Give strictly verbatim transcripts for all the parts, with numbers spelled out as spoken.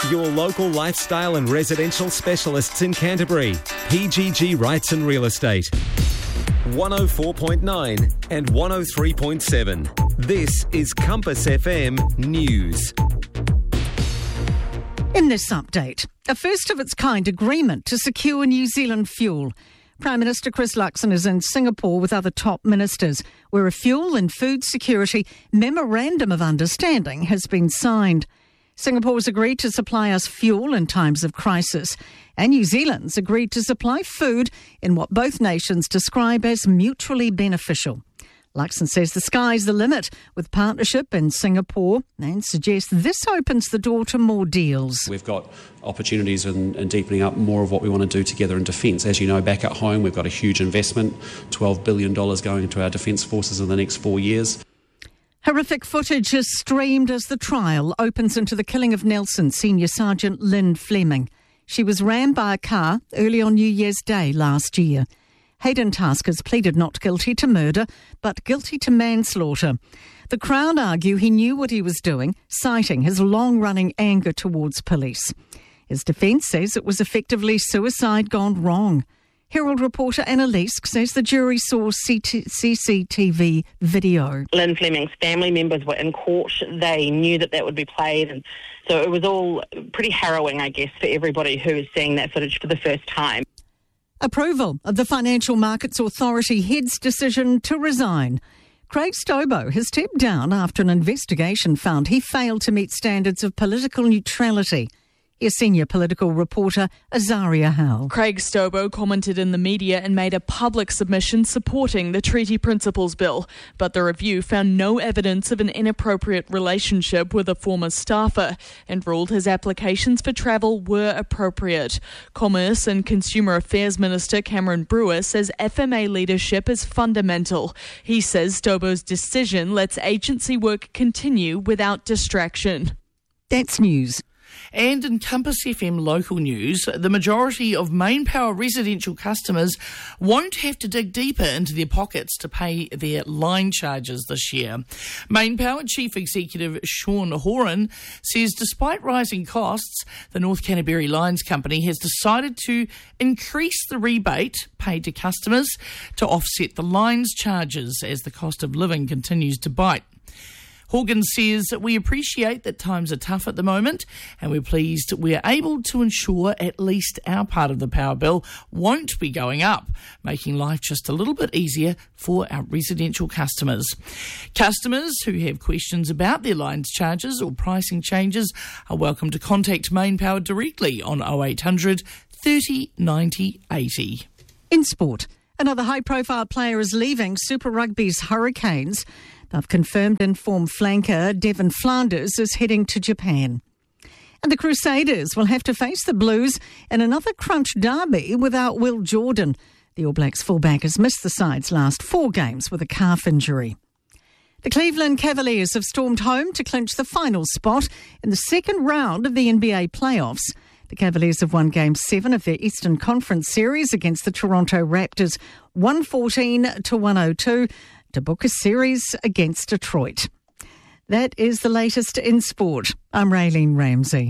your local lifestyle and residential specialists in Canterbury. P G G Rights and Real Estate. one oh four point nine and one oh three point seven. This is Compass F M News. In this update, a first-of-its-kind agreement to secure New Zealand fuel. Prime Minister Chris Luxon is in Singapore with other top ministers, where a fuel and food security memorandum of understanding has been signed. Singapore's agreed to supply us fuel in times of crisis, and New Zealand's agreed to supply food in what both nations describe as mutually beneficial. Luxon says the sky's the limit with partnership in Singapore and suggests this opens the door to more deals. We've got opportunities in, in deepening up more of what we want to do together in defence. As you know, back at home, we've got a huge investment, twelve billion dollars going into our defence forces in the next four years. Horrific footage is streamed as the trial opens into the killing of Nelson Senior Sergeant Lynn Fleming. She was rammed by a car early on New Year's Day last year. Hayden Task has pleaded not guilty to murder, but guilty to manslaughter. The Crown argue he knew what he was doing, citing his long-running anger towards police. His defence says it was effectively suicide gone wrong. Herald reporter Anna Leask says the jury saw C C T V video. Lynn Fleming's family members were in court. They knew that that would be played, and so it was all pretty harrowing, I guess, for everybody who was seeing that footage for the first time. Approval of the Financial Markets Authority head's decision to resign. Craig Stobo has stepped down after an investigation found he failed to meet standards of political neutrality. Here's senior political reporter Azaria Howe. Craig Stobo commented in the media and made a public submission supporting the Treaty Principles Bill, but the review found no evidence of an inappropriate relationship with a former staffer and ruled his applications for travel were appropriate. Commerce and Consumer Affairs Minister Cameron Brewer says F M A leadership is fundamental. He says Stobo's decision lets agency work continue without distraction. That's news. And in Compass F M local news, the majority of Main Power residential customers won't have to dig deeper into their pockets to pay their line charges this year. Main Power Chief Executive Sean Horan says despite rising costs, the North Canterbury Lines Company has decided to increase the rebate paid to customers to offset the lines charges as the cost of living continues to bite. Horgan says that we appreciate that times are tough at the moment and we're pleased we're able to ensure at least our part of the power bill won't be going up, making life just a little bit easier for our residential customers. Customers who have questions about their lines charges or pricing changes are welcome to contact Main Power directly on oh eight hundred thirty ninety eighty. In sport, another high-profile player is leaving Super Rugby's Hurricanes. They've confirmed in-form flanker Devon Flanders is heading to Japan. And the Crusaders will have to face the Blues in another crunch derby without Will Jordan. The All Blacks fullback has missed the side's last four games with a calf injury. The Cleveland Cavaliers have stormed home to clinch the final spot in the second round of the N B A playoffs. The Cavaliers have won Game seven of their Eastern Conference series against the Toronto Raptors, one fourteen to one oh two. To book a series against Detroit. That is the latest in sport. I'm Raylene Ramsey.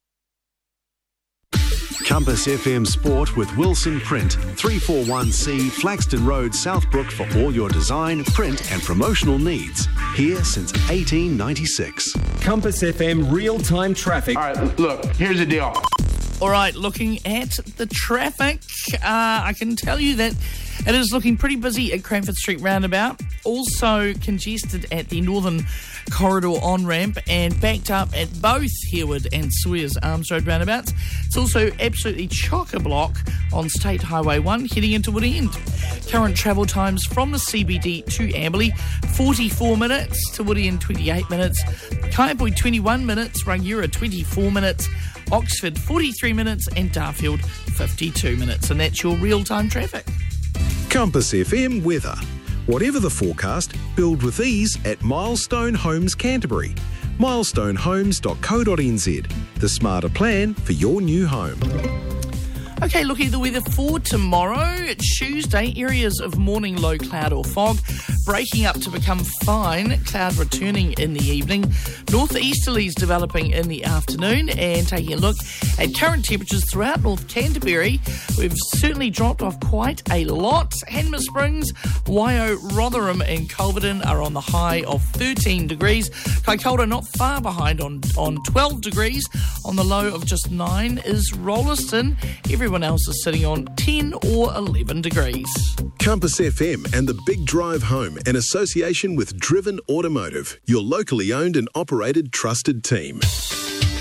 Compass F M Sport with Wilson Print, three forty-one C Flaxton Road, Southbrook for all your design, print and promotional needs. Here since eighteen ninety-six. Compass F M real-time traffic. All right, look, here's the deal. All right, looking at the traffic, uh, I can tell you that it is looking pretty busy at Cranford Street roundabout. Also congested at the Northern Corridor on-ramp and backed up at both Herwood and Sawyers Arms Road roundabouts. It's also absolutely chock-a-block on State Highway one heading into Wood End. Current travel times from the C B D to Amberley, forty-four minutes, to Wood End twenty-eight minutes, Kaiapoi twenty-one minutes, Rangiora twenty-four minutes, Oxford forty-three minutes and Darfield fifty-two minutes. And that's your real-time traffic. Compass F M weather. Whatever the forecast, build with ease at Milestone Homes Canterbury. milestone homes dot co dot n z. The smarter plan for your new home. Okay, looking at the weather for tomorrow, Tuesday, areas of morning low cloud or fog. breaking up to become fine, cloud returning in the evening, northeasterlies developing in the afternoon. And taking a look at current temperatures throughout North Canterbury, we've certainly dropped off quite a lot. Hanmer Springs, Waio, Rotherham and Culverden are on the high of thirteen degrees. Kaikoura not far behind on, on twelve degrees. On the low of just nine is Rolliston. Everyone else is sitting on ten or eleven degrees. Compass F M and the Big Drive Home in association with Driven Automotive, your locally owned and operated trusted team.